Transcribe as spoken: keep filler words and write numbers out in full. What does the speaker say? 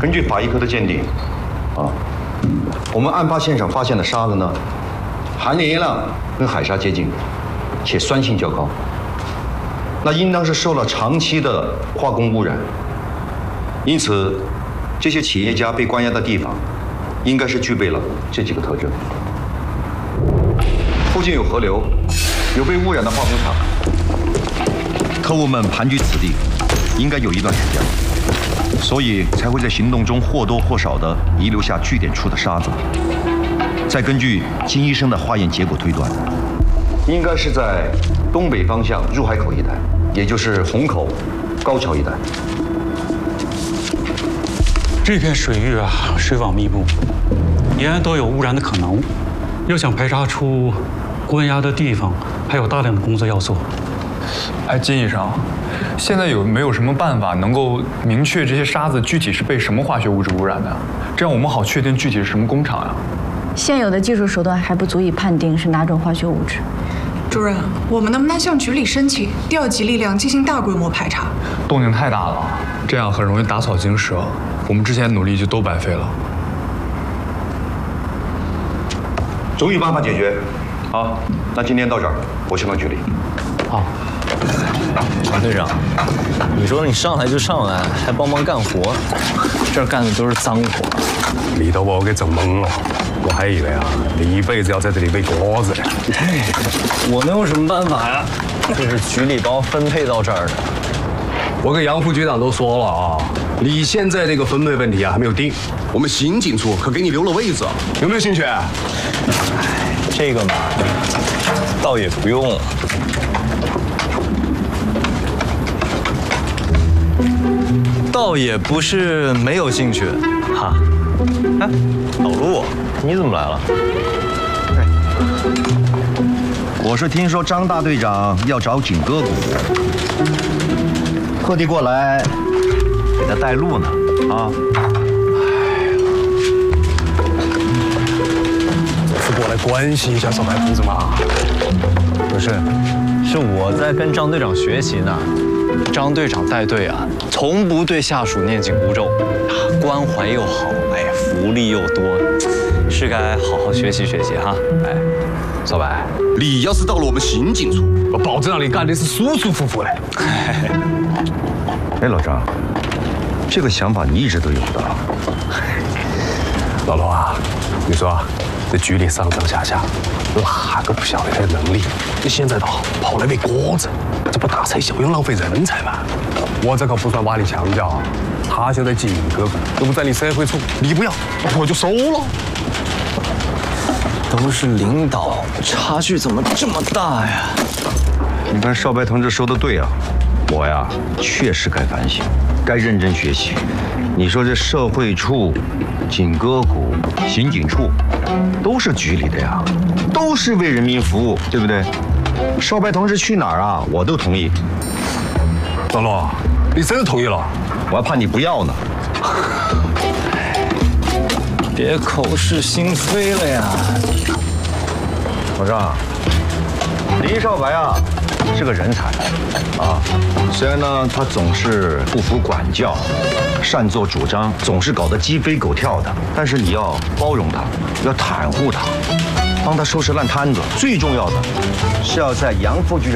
根据法医科的鉴定，啊，我们案发现场发现的沙子呢，含盐量跟海沙接近，且酸性较高。那应当是受了长期的化工污染，因此，这些企业家被关押的地方，应该是具备了这几个特征：附近有河流，有被污染的化工厂。特务们盘踞此地，应该有一段时间了，所以才会在行动中或多或少地遗留下据点处的沙子。再根据金医生的化验结果推断，应该是在东北方向入海口一带，也就是虹口、高桥一带。 这片水域啊，水网密布，沿岸都有污染的可能。要想排查出关押的地方，还有大量的工作要做。 哎，金医生，现在有没有什么办法能够明确这些沙子具体是被什么化学物质污染的？这样我们好确定具体是什么工厂呀？ 现有的技术手段还不足以判定是哪种化学物质。 主任，我们能不能向局里申请调集力量进行大规模排查？ 动静太大了，这样很容易打草惊蛇，我们之前努力就都白费了。 总有办法解决。好，那今天到这儿，我先到局里。 好。 王队长，你说你上来就上来，还帮忙干活，这儿干的都是脏活。 你都把我给整懵了，我还以为啊，你一辈子要在这里喂鸽子。 我能有什么办法呀？这是局里把我分配到这儿的。 我跟杨副局长都说了啊，你现在这个分配问题啊还没有定，我们刑警处可给你留了位置，有没有兴趣？哎， 这个嘛，倒也不用。倒也不是没有兴趣，哈。哎，老陆，你怎么来了？ 我是听说张大队长要找景哥鼓，特地过来给他带路呢。啊， 是过来关心一下小白同志吗？ 不是，是我在跟张队长学习呢。张队长带队啊，从不对下属念紧箍咒，关怀又好，哎，福利又多，是该好好学习学习哈。哎，小白， 你要是到了我们刑警处，我保证让你干的是舒舒服服的。 哎，老张，这个想法你一直都有的。 老罗啊，你说这局里上上下下，哪个不晓得他的能力？你现在倒好，跑来喂鸽子，这不大材小用，浪费人才吗？我这可不算挖你墙角啊，他现在景哥哥都不在你社会处，你不要，我就收了。 都是领导，差距怎么这么大呀？ 你看少白同志说的对啊，我呀确实该反省，该认真学习。你说这社会处、警歌股、刑警处，都是局里的呀，都是为人民服务，对不对？少白同志去哪儿啊，我都同意。 老罗，你真的同意了？ 我还怕你不要呢。 别口是心非了呀！ 老张，林少白啊，是个人才啊。虽然呢，他总是不服管教，擅作主张，总是搞得鸡飞狗跳的，但是你要包容他，要袒护他，帮他收拾烂摊子。最重要的是要在杨副局长